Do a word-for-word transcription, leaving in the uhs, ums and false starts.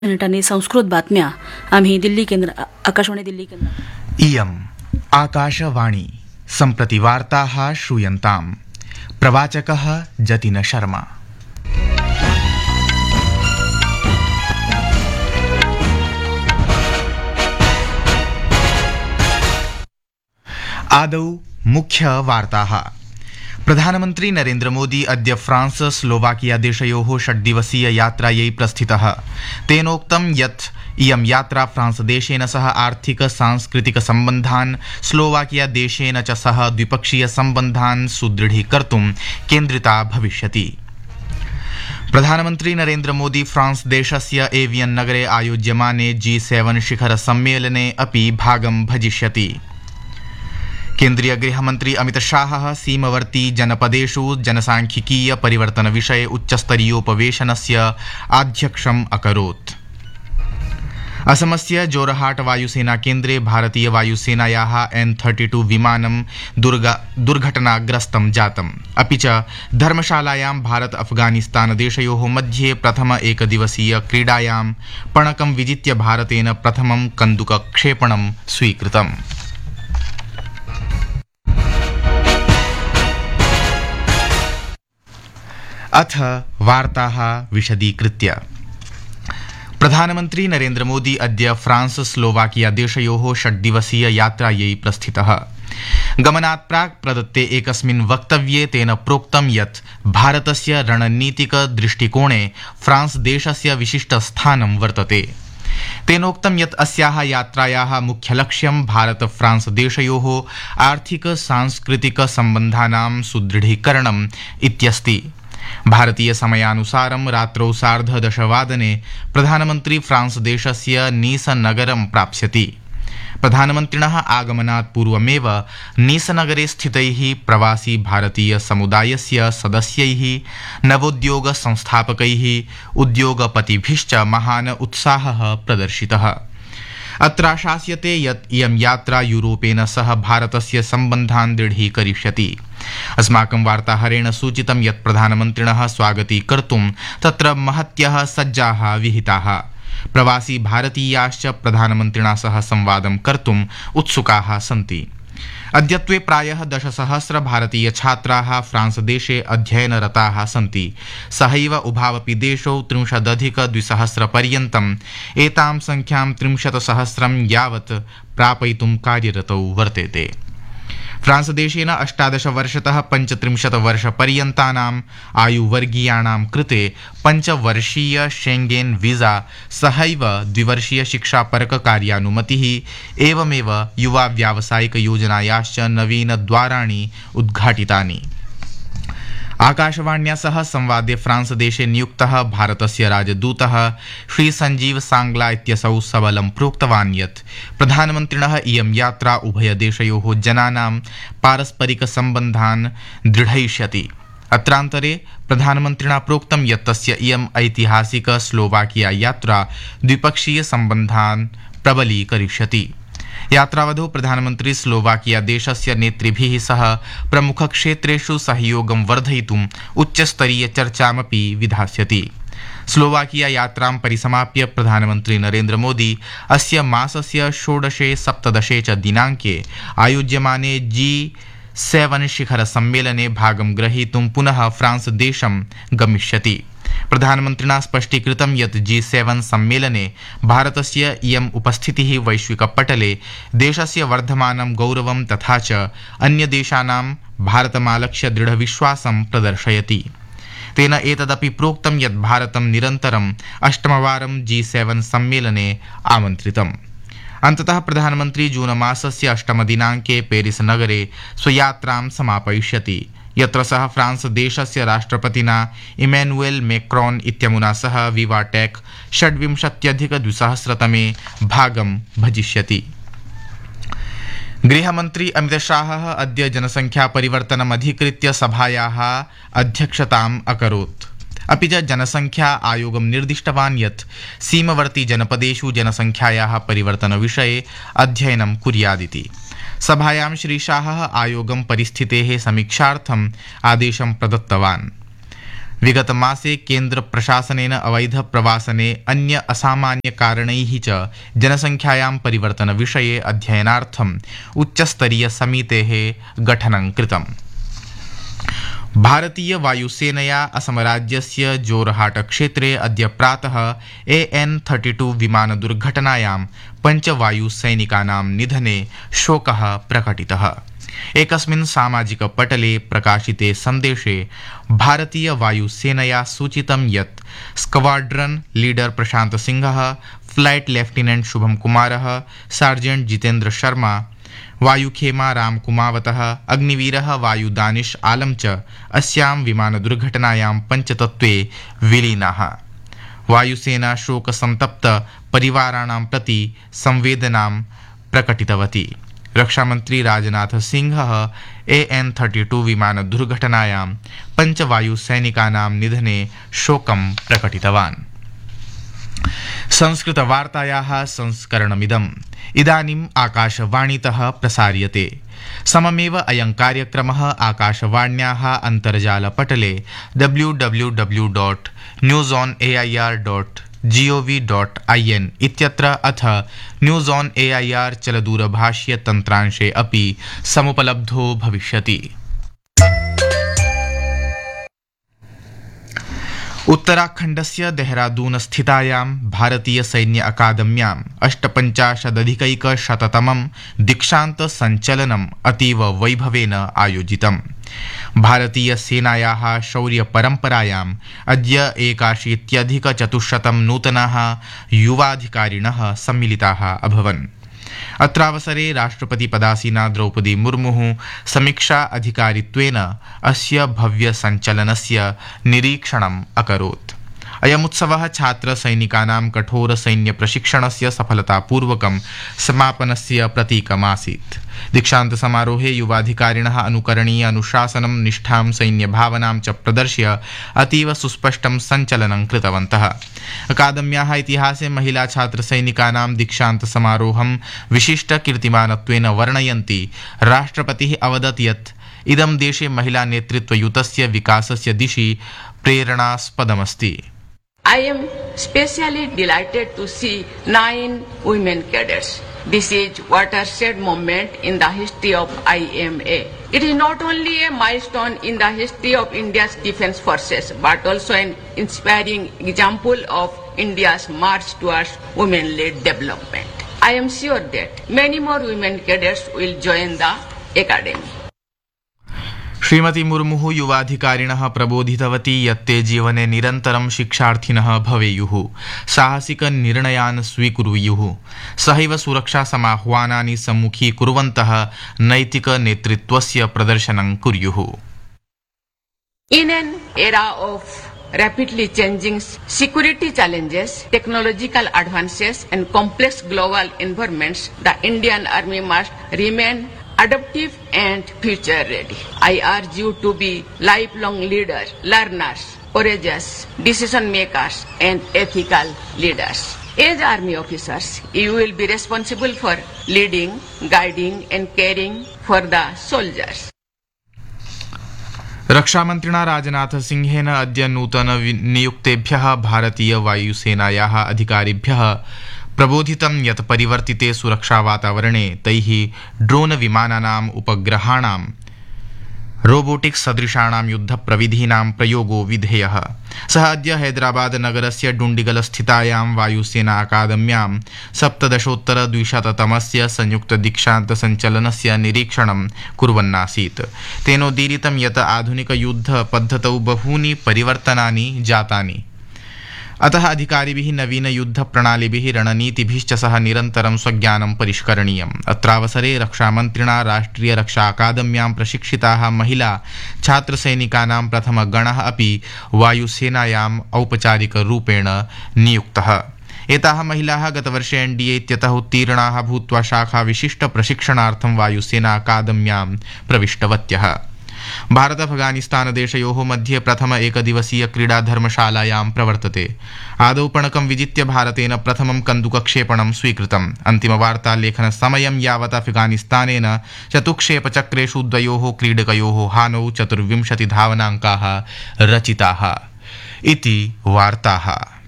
मिनिटांनी संस्कृत बातम्या आम्ही दिल्ली केंद्र आकाशवाणी दिल्ली केंद्र इयम् आकाशवाणी सम्प्रति वार्ताः श्रूयन्ताम् प्रवाचकः जतिन शर्मा। आदौ मुख्य वार्ताः। प्रधानमन्त्री नरेन्द्र मोदी अद्य फ्रांस स्लोवाकिया देशयोः षड्दिवसीय यात्रायै प्रस्थितः। तेनोक्तं यत् इयं यात्रा फ्रांस देशेन सह आर्थिक सांस्कृतिक सम्बन्धान् स्लोवाकिया देशेन च सह द्विपक्षीय सम्बन्धान् सुदृढीकर्तुं केन्द्रिता भविष्यति। प्रधानमन्त्री नरेन्द्र मोदी फ्रांस देशस्य एवियन् नगरे आयोज्यमाने जी सेवन शिखर सम्मेलने अपि भागं भजिष्यति। केन्द्रीय गृहमन्त्री अमित शाहः सीमवर्ती जनपदेषु जनसांख्यिकीय परिवर्तन विषये उच्चस्तरीयोपवेशनस्य आध्यक्षम् अकरोत्। असमस्य जोरहाट वायुसेना केन्द्रे भारतीय वायुसेनायाः एन् थर्टि टू विमानं दुर्घटनाग्रस्तं जातम्। अपि च धर्मशालायां भारत अफगानिस्तान देशयोः मध्ये प्रथम एकदिवसीय क्रीडायां पणकं विजित्य भारतेन प्रथमं कन्दुकक्षेपणं स्वीकृतम्। अथ वार्ताः विशदीकृत्य। प्रधानमन्त्री नरेन्द्र मोदी अद्य फ्रांस स्लोवाकिया देशयोः षड्दिवसीय यात्रायै प्रस्थितः। गमनात् प्राक् प्रदत्ते एकस्मिन् वक्तव्ये तेन प्रोक्तं यत् भारतस्य रणनीतिक दृष्टिकोणे फ्रांस देशस्य विशिष्ट स्थानं वर्तते। तेनोक्तं यत् अस्याः यात्रायाः मुख्यलक्ष्यं भारत फ्रांस देशयोः आर्थिक सांस्कृतिक सम्बन्धानां सुदृढीकरणम् इत्यस्ति। भारतीय समयानुसारं रात्रौ सार्धदशवादने प्रधानमन्त्री फ्रांस देशस्य नीस नगरं प्राप्स्यति। प्रधानमन्त्रिणः आगमनात् पूर्वमेव नीस नगरे स्थितैः प्रवासी भारतीय समुदायस्य सदस्यैः नवोद्योग संस्थापकैः उद्योगपतिभिश्च महान् उत्साहः प्रदर्शितः। अत्र आशास्यते यत् इयं यात्रा यूरोपेन सह भारतस्य सम्बन्धान् दृढीकरिष्यति। अस्माकं वार्ताहरेण सूचितं यत् प्रधानमन्त्रिणः स्वागतीकर्तुं तत्र महत्यः सज्जाः विहिताः। प्रवासी भारतीयाश्च प्रधानमन्त्रिणा सह संवादं कर्तुम् उत्सुकाः सन्ति। अद्यत्वे प्रायः दशसहस्र भारतीय छात्राः फ्रांस देशे अध्ययनरताः सन्ति। सहैव उभावपि देशौ त्रिंशदधिक द्विसहस्र पर्यन्तम् एतां संख्यां त्रिंशत् सहस्रं यावत् प्रापयितुं कार्यरतौ वर्तेते। फ्रांस देशेन अष्टादश वर्षतः पञ्चत्रिंशत् वर्षपर्यन्तानाम् आयुवर्गीयाणां कृते पञ्चवर्षीय शेंगेन वीजा सहैव द्विवर्षीय शिक्षापरक कार्यानुमतिः एवमेव युवा व्यावसायिक योजनायाश्च नवीनद्वाराणि उद्घाटितानि। आकाशवाण्या सह संवादे फ्रांस देशे नियुक्तः भारतस्य राजदूतः श्री संजीव सांग्ला इत्यसौ सबलं प्रोक्तवान् यत् प्रधानमन्त्रिणः इयं यात्रा उभयदेशयोः जनानां पारस्परिक सम्बन्धान् दृढयिष्यति। अत्रान्तरे प्रधानमन्त्रिणा प्रोक्तं यत् तस्य इयम् ऐतिहासिक स्लोवाकिया यात्रा द्विपक्षीय सम्बन्धान् प्रबलीकरिष्यति। यात्रावधौ प्रधानमन्त्री स्लोवाकिया देशस्य नेतृभिः सह प्रमुखक्षेत्रेषु सहयोगं वर्धयितुम् उच्चस्तरीय चर्चामपि विधास्यति। स्लोवाकिया यात्रां परिसमाप्य प्रधानमन्त्री नरेन्द्र मोदी अस्य मासस्य षोडशे सप्तदशे च दिनाङ्के आयोज्यमाने जी सेवन शिखर सम्मेलने भागं ग्रहीतुं पुनः फ्रांस देशं गमिष्यति। प्रधानमन्त्रिणा स्पष्टीकृतं यत् जी सेवन सम्मेलने भारतस्य इयम् उपस्थितिः वैश्विकपटले देशस्य वर्धमानं गौरवं तथा च अन्यदेशानां भारतमालक्ष्य दृढविश्वासं प्रदर्शयति। तेन एतदपि प्रोक्तं यत् भारतं निरन्तरम् अष्टमवारं जी सेवन सम्मेलने आमन्त्रितम्। अन्ततः प्रधानमन्त्री जून मासस्य अष्टमदिनाङ्के पेरिस नगरे स्वयात्रां समापयिष्यति, यत्र सः फ्रांस देशस्य राष्ट्रपतिना इमैनुएल मैक्रोन् इत्यमुना सह विवाटेक् षड्विंशत्यधिक द्विसहस्रतमे भागं भजिष्यति। गृहमन्त्री अमित शाहः अद्य जनसंख्या परिवर्तनमधिकृत्य सभायाः अध्यक्षताम् अकरोत्। अपि च जनसंख्या आयोगं निर्दिष्टवान् यत् सीमवर्ती जनपदेषु जनसंख्यायाः परिवर्तनविषये अध्ययनं कुर्यादिति। सभायां श्री शाहः आयोगं परिस्थितेः समीक्षार्थम् आदेशं प्रदत्तवान्। विगतमासे केन्द्रप्रशासनेन अवैधप्रवासने अन्य असामान्यकारणैः च जनसङ्ख्यायां परिवर्तनविषये अध्ययनार्थम् उच्चस्तरीयसमितेः गठनं कृतम्। भारतीय वायुसेनया असमराज्यस्य जोरहाट क्षेत्रे अद्य प्रातः ए एन् थर्टि टु विमानदुर्घटनायां पञ्चवायुसैनिकानां निधने शोकः प्रकटितः। एकस्मिन् सामाजिकपटले प्रकाशिते सन्देशे भारतीय वायुसेनया सूचितं यत् स्क्वाड्रन् लीडर प्रशान्त सिंहः, फ्लाइट लेफ्टिनेंट शुभम कुमारः, सार्जेंट जितेन्द्र शर्मा, वायुखेमा राम कुमावतः, अग्निवीरः वायुदानिश आलम च अस्यां विमानदुर्घटनायां पञ्चतत्त्वे विलीनाः। वायुसेना शोकसन्तप्त परिवाराणां प्रति संवेदनां प्रकटितवती। रक्षामन्त्री राजनाथ सिंहः ए एन् थर्टि टु विमानदुर्घटनायां पञ्चवायुसैनिकानां निधने शोकं प्रकटितवान्। संस्कृतवार्तायाः संस्करणमिदम् इदानीम् आकाशवाणीतः प्रसार्यते। सममेव अयं कार्यक्रमः आकाशवाण्याः अन्तर्जालपटले W W W dot news on A I R dot ji O V dot I N इत्यत्र अथ news on A I R चलदूरभाष्यतन्त्रांशे अपि समुपलब्धो भविष्यति। उत्तराखण्डस्य देहरादून स्थितायां भारतीय सैन्य अकादम्याम् अष्टपञ्चाशदधिकैकशततमं दीक्षान्त सञ्चलनम् अतीव वैभवेन आयोजितम्। भारतीय सेनायाः शौर्यपरम्परायाम् अद्य एकाशीत्यधिकचतुश्शतं नूतनाः युवाधिकारिणः सम्मिलिताः अभवन्। अत्रावसरे राष्ट्रपतिपदासीना द्रौपदी मुर्मुः समीक्षा अधिकारित्वेन अस्य भव्यसञ्चलनस्य निरीक्षणम् अकरोत्। अयमुत्सवः छात्रसैनिकानां कठोरसैन्यप्रशिक्षणस्य सफलतापूर्वकं समापनस्य प्रतीकमासीत्। दीक्षान्तसमारोहे युवाधिकारिणः अनुकरणीय अनुशासनं, निष्ठां, सैन्यभावनां च प्रदर्श्य अतीव सुस्पष्टं सञ्चलनं कृतवन्तः। अकादम्याः इतिहासे महिला छात्रसैनिकानां दीक्षान्तसमारोहं विशिष्टकीर्तिमानत्वेन वर्णयन्ति राष्ट्रपतिः अवदत् यत् इदं देशे महिला नेतृत्वयुतस्य विकासस्य दिशि प्रेरणास्पदमस्ति। I am especially delighted to see nine women cadets. This is a watershed moment in the history of I M A. It is not only a milestone in the history of India's defense forces, but also an inspiring example of India's march towards women-led development. I am sure that many more women cadets will join the academy. श्रीमती मुर्मुः युवाधिकारिणः प्रबोधितवती यत् ते जीवने निरन्तरं शिक्षार्थिनः भवेयुः, साहसिकनिर्णयान् स्वीकुर्युः, सहैव सुरक्षासमाह्वानानि सम्मुखीकुर्वन्तः नैतिकनेतृत्वस्य प्रदर्शनं कुर्युः। In an era of rapidly changing security challenges, technological advances and complex global environments, the Indian Army must remain adaptive and future ready. I urge you to be lifelong leaders, learners, courageous decision makers and ethical leaders. As Army officers, you will be responsible for leading, guiding and caring for the soldiers. रक्षामन्त्रिणा राजनाथ सिंहेन अद्य नूतन नियुक्तेभ्यः भारतीय वायुसेनायाः अधिकारिभ्यः प्रबोधितं यत् परिवर्तिते सुरक्षावातावरणे तैः drone विमानानाम्, उपग्रहाणां, robotics सदृशाणां युद्धप्रविधीनां प्रयोगो विधेयः। सः अद्य हैदराबाद नगरस्य डुण्डिगल स्थितायां वायुसेना अकादम्यां सप्तदशोत्तरद्विशततमस्य संयुक्त दीक्षान्त सञ्चलनस्य निरीक्षणं कुर्वन्नासीत्। तेनोदीरितं यत् आधुनिकयुद्धपद्धतौ बहूनि परिवर्तनानि जातानि, अतः अधिकारिभिः नवीनयुद्धप्रणालिभिः, रणनीतिभिश्च सह निरन्तरं स्वज्ञानं परिष्करणीयम्। अत्रावसरे रक्षामन्त्रिणा राष्ट्रिय रक्षा अकादम्यां प्रशिक्षिताः महिला छात्रसैनिकानां प्रथमगणः अपि वायुसेनायाम् औपचारिकरूपेण नियुक्तः। एताः महिलाः गतवर्षे एन् डी ए इत्यतः उत्तीर्णाः भूत्वा शाखा विशिष्ट प्रशिक्षणार्थं वायुसेना अकादम्यां प्रविष्टवत्यः। भारत अफगानिस्तान देशयोः मध्ये प्रथम एकदिवसीय क्रीडा धर्मशालायां प्रवर्तते। आदौ पणकं विजित्य भारतेन प्रथमं कन्दुकक्षेपणं स्वीकृतम्। अन्तिमवार्तालेखनसमयं यावत् अफगानिस्तानेन चतुक्षेपचक्रेषु द्वयोः क्रीडकयोः हानौ चतुर्विंशति धावनाङ्काः रचिताः। इति वार्ताः।